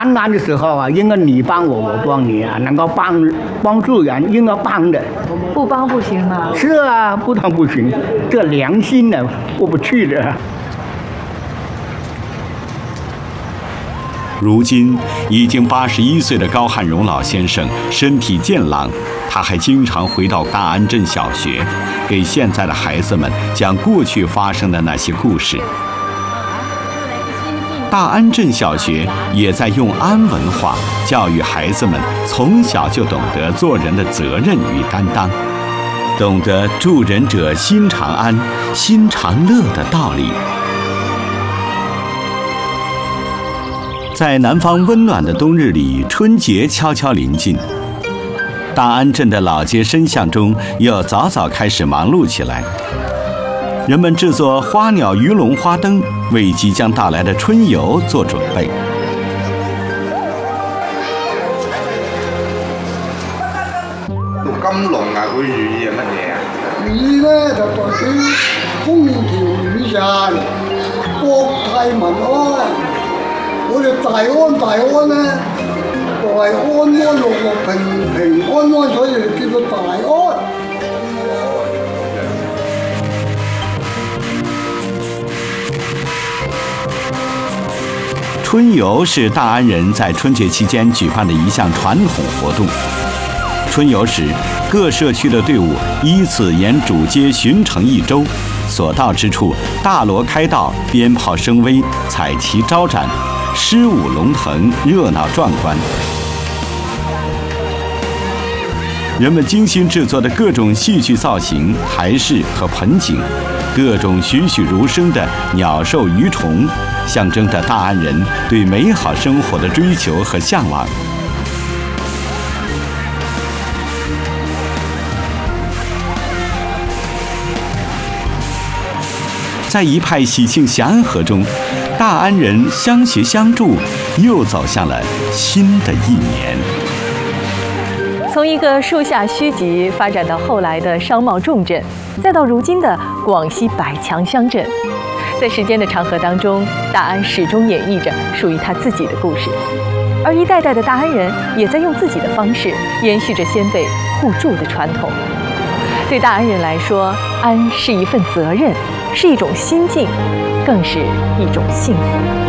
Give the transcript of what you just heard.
困难的时候啊，应该你帮我，我帮你啊，能够帮助人，应该帮的。 不帮不行吗？ 是啊，不帮不行，这良心呢过不去的。 如今已经81岁的高汉荣老先生身体健朗，他还经常回到大安镇小学，给现在的孩子们讲过去发生的那些故事。大安镇小学也在用安文化教育孩子们从小就懂得做人的责任与担当，懂得助人者心常安心常乐的道理。在南方温暖的冬日里，春节悄悄临近，大安镇的老街深巷中又早早开始忙碌起来。人们制作花鸟鱼龙花灯，为即将到来的春游做准备。 咁濃啊！佢寓意係乜嘢啊？ 寓意咧就代表風調雨順、國泰民安。我哋大安咧，就係安安樂樂、平平安安，所以叫做大安。 春游是大安人在春节期间举办的一项传统活动。春游时，各社区的队伍依次沿主街巡城一周，所到之处大锣开道，鞭炮声威，彩旗招展，狮舞龙腾，热闹壮观。人们精心制作的各种戏剧造型、台饰和盆景，各种栩栩如生的鸟兽鱼虫，象征着大安人对美好生活的追求和向往。在一派喜庆祥和中，大安人相携相助，又走向了新的一年。 从一个树下墟集发展到后来的商贸重镇，再到如今的广西百强乡镇，在时间的长河当中，大安始终演绎着属于他自己的故事，而一代代的大安人也在用自己的方式延续着先辈互助的传统。对大安人来说，安是一份责任，是一种心境，更是一种幸福。